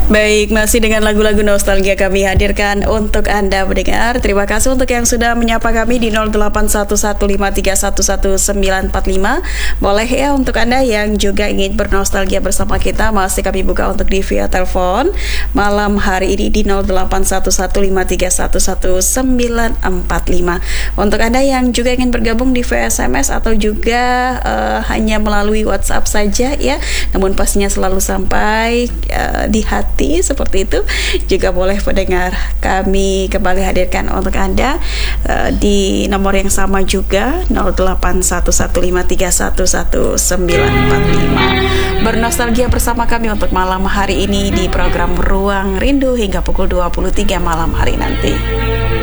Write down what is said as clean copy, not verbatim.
Baik, masih dengan lagu-lagu nostalgia kami hadirkan untuk Anda mendengar. Terima kasih untuk yang sudah menyapa kami di 081153111945. Boleh ya untuk Anda yang juga ingin bernostalgia bersama kita, masih kami buka untuk di via telepon malam hari ini di 081153111945. Untuk Anda yang juga ingin bergabung di via SMS atau juga hanya melalui WhatsApp saja ya, namun pastinya selalu sampai di hati seperti itu, juga boleh pendengar kami kembali hadirkan untuk Anda di nomor yang sama juga 081153111945. Bernostalgia bersama kami untuk malam hari ini di program Ruang Rindu hingga pukul 23 malam hari nanti.